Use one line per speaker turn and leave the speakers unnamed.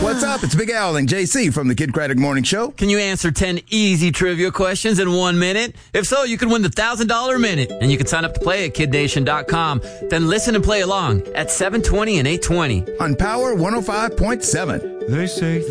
What's up? It's Big Al and JC from the Kid Craddock Morning Show.
Can you answer 10 easy trivia questions in 1 minute? If so, you can win the $1,000 minute. And you can sign up to play at KidNation.com. Then listen and play along at 7:20 and 8:20.
On Power 105.7.
They say